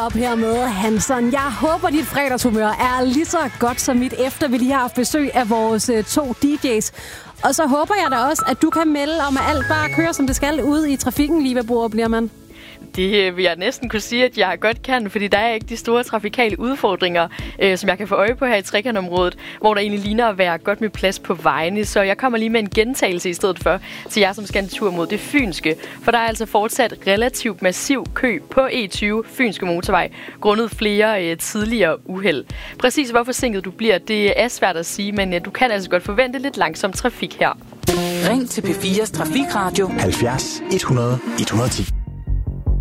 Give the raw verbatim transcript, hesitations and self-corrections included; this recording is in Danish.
op her med Hanson. Jeg håber, dit fredagshumør er lige så godt som mit, efter vi lige har haft besøg af vores to D J's. Og så håber jeg da også, at du kan melde om, at alt bare kører, som det skal, ude i trafikken, lige ved Borup Bliermann. Det vil jeg næsten kunne sige, at jeg godt kan, fordi der er ikke de store trafikale udfordringer, øh, som jeg kan få øje på her i Trekantområdet, hvor der egentlig ligner at være godt med plads på vejene. Så jeg kommer lige med en gentagelse i stedet for til jer, som skal en tur mod det fynske. For der er altså fortsat relativt massiv kø på E tyve Fynske Motorvej, grundet flere øh, tidligere uheld. Præcis hvor forsinket du bliver, det er svært at sige, men øh, du kan altså godt forvente lidt langsom trafik her. Ring til P fires Trafikradio halvfjerds et hundrede et hundrede og ti.